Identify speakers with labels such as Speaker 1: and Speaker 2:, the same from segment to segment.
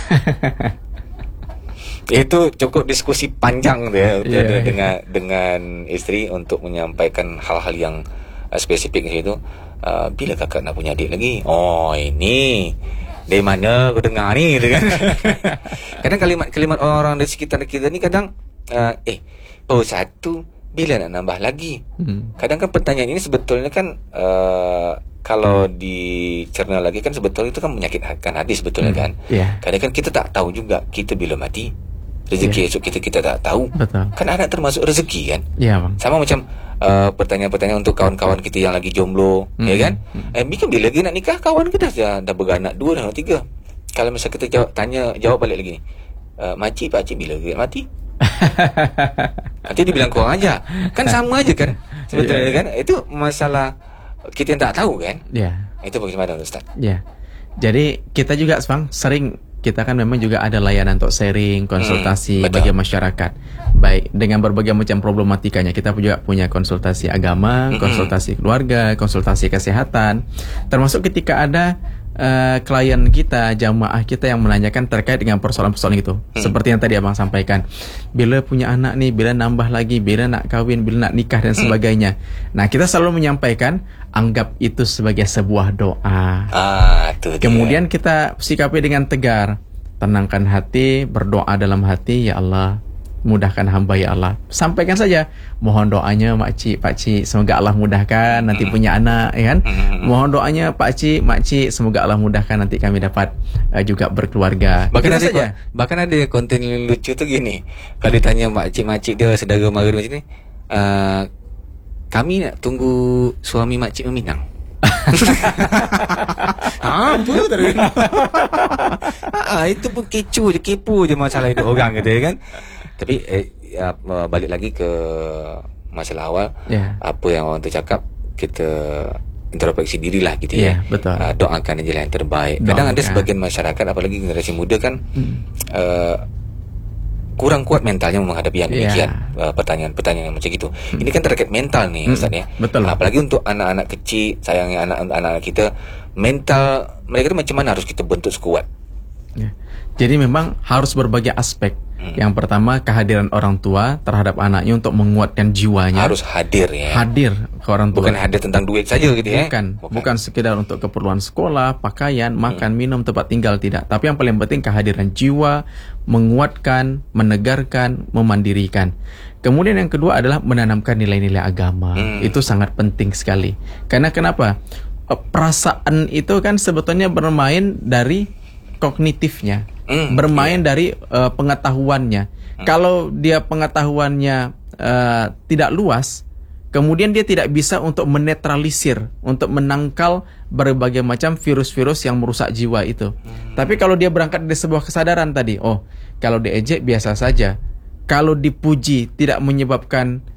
Speaker 1: Itu cukup diskusi panjang ya dengan istri untuk menyampaikan hal-hal yang spesifik di situ. Bila kakak nak punya adik lagi? Oh, ini dari mana aku dengar ni gitu kan. Kadang kalimat orang-orang di sekitar kita ni kadang satu bila nak nambah lagi. Kadang kan pertanyaan ini sebetulnya kan kalau dicerna lagi kan sebetulnya itu kan menyakitkan hati sebetulnya kan. Kadang kan kita tak tahu juga kita bila mati rezeki esok kita tak tahu.
Speaker 2: Betul.
Speaker 1: Kan anak termasuk rezeki kan.
Speaker 2: Bang.
Speaker 1: Sama macam pertanyaan-pertanyaan untuk kawan-kawan kita yang lagi jomblo, ya kan? Bikin bila lagi nak nikah, kawan kita dah beranak 2 dan 3. Kalau misalnya kita jawab balik lagi ni, makcik pakcik bila lagi mati? Nanti dia bilang kurang aja. Kan sama aja kan? Sebetulnya kan? Itu masalah kita yang tak tahu kan? Itu bagaimana Ustaz?
Speaker 2: Jadi kita juga Bang sering, kita kan memang juga ada layanan untuk sharing, konsultasi bagi masyarakat. Baik dengan berbagai macam problematikanya. Kita juga punya konsultasi agama, konsultasi keluarga, konsultasi kesehatan. Termasuk ketika ada klien kita, jamaah kita yang menanyakan terkait dengan persoalan-persoalan itu. Seperti yang tadi Abang sampaikan. Bila punya anak nih, bila nambah lagi, bila nak kahwin, bila nak nikah dan sebagainya. Nah, kita selalu menyampaikan anggap itu sebagai sebuah doa. Kemudian kita sikapi dengan tegar. Tenangkan hati, berdoa dalam hati, ya Allah, mudahkan hamba ya Allah. Sampaikan saja, mohon doanya makcik, pakcik, semoga Allah mudahkan nanti punya anak, ya kan? Mohon doanya pakcik, makcik, semoga Allah mudahkan nanti kami dapat juga berkeluarga.
Speaker 1: Bahkan ada konten yang lucu tu gini. Kalau ditanya makcik-makcik dia, saudara mara macam ni, kami nak tunggu suami makcik meminang. Apa tu? Itu pun kepo je masalah hidup orang gitu ya kan. Tapi balik lagi ke masalah awal, apa yang orang tu cakap, kita introspeksi dirilah gitu ya.
Speaker 2: Betul.
Speaker 1: Doakan aja yang terbaik. Kadang ada sebagian masyarakat, apalagi generasi muda kan, kurang kuat mentalnya menghadapi yang demikian, pertanyaan-pertanyaan macam gitu. Ini kan terkait mental nih Ustaz ya.
Speaker 2: Betul.
Speaker 1: Apalagi untuk anak-anak kecil, sayangnya anak-anak kita, mental mereka tu macam mana harus kita bentuk sekuat.
Speaker 2: Jadi memang harus berbagai aspek. Yang pertama, kehadiran orang tua terhadap anaknya untuk menguatkan jiwanya.
Speaker 1: Harus hadir ya.
Speaker 2: Hadir ke orang tua.
Speaker 1: Bukan hadir tentang duit saja gitu ya.
Speaker 2: Bukan sekedar untuk keperluan sekolah, pakaian, makan, minum, tempat tinggal, tidak. Tapi yang paling penting kehadiran jiwa, menguatkan, menegarkan, memandirikan. Kemudian yang kedua adalah menanamkan nilai-nilai agama. Itu sangat penting sekali. Karena kenapa? Perasaan itu kan sebetulnya bermain dari kognitifnya, bermain dari pengetahuannya. Kalau dia pengetahuannya tidak luas, kemudian dia tidak bisa untuk menetralisir, untuk menangkal berbagai macam virus-virus yang merusak jiwa itu. Tapi kalau dia berangkat dari sebuah kesadaran tadi, kalau diejek biasa saja, kalau dipuji tidak menyebabkan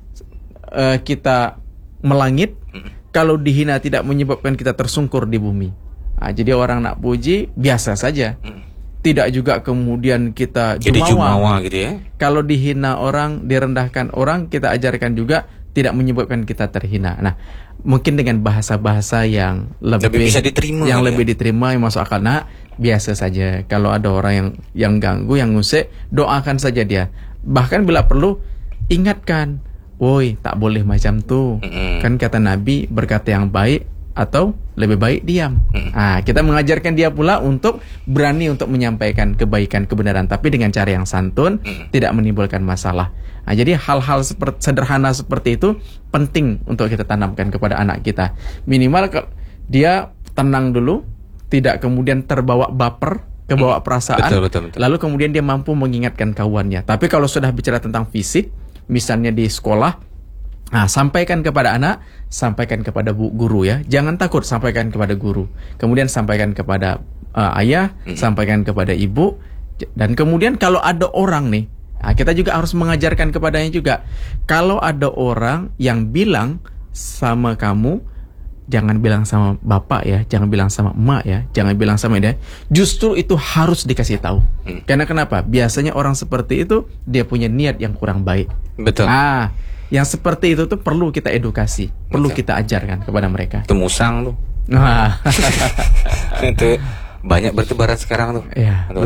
Speaker 2: kita melangit, kalau dihina tidak menyebabkan kita tersungkur di bumi. Jadi orang nak puji biasa saja. Tidak juga kemudian kita jumawa
Speaker 1: gitu ya.
Speaker 2: Kalau dihina orang, direndahkan orang, kita ajarkan juga tidak menyebabkan kita terhina. Nah, mungkin dengan bahasa-bahasa yang lebih
Speaker 1: bisa diterima,
Speaker 2: yang lebih diterima, yang masuk akal. Nah, biasa saja. Kalau ada orang yang ganggu, yang ngusik, doakan saja dia. Bahkan bila perlu ingatkan, woi, tak boleh macam tu. Kan kata Nabi, berkata yang baik atau lebih baik diam. Kita mengajarkan dia pula untuk berani untuk menyampaikan kebaikan, kebenaran, tapi dengan cara yang santun, tidak menimbulkan masalah. Jadi hal-hal sederhana seperti itu penting untuk kita tanamkan kepada anak kita. Minimal dia tenang dulu, tidak kemudian terbawa baper, kebawa perasaan,
Speaker 1: betul.
Speaker 2: Lalu kemudian dia mampu mengingatkan kawannya. Tapi kalau sudah bicara tentang fisik, misalnya di sekolah, sampaikan kepada anak, sampaikan kepada guru ya. Jangan takut, sampaikan kepada guru. Kemudian sampaikan kepada ayah, sampaikan kepada ibu. Dan kemudian kalau ada orang nih, kita juga harus mengajarkan kepadanya juga. Kalau ada orang yang bilang sama kamu, jangan bilang sama bapak ya, jangan bilang sama emak ya, jangan bilang sama dia. Justru itu harus dikasih tahu. Karena kenapa? Biasanya orang seperti itu dia punya niat yang kurang baik.
Speaker 1: Betul.
Speaker 2: Yang seperti itu tuh perlu kita edukasi, perlu kita ajarkan kepada mereka.
Speaker 1: Itu musang tuh. Itu banyak bertebaran sekarang tuh.